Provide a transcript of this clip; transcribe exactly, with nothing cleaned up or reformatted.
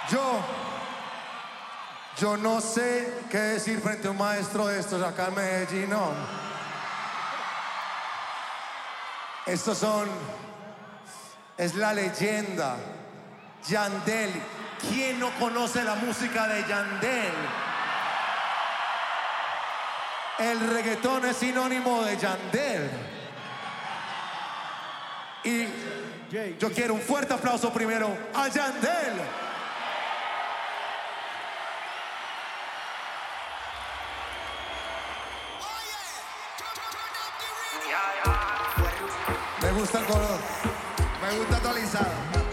Yo, yo no sé qué decir frente a un maestro de estos acá en Medellín, no. Estos son, es la leyenda, Yandel. ¿Quién no conoce la música de Yandel? El reggaetón es sinónimo de Yandel. Y yo quiero un fuerte aplauso primero a Yandel. Me gusta el color. Me gusta actualizado.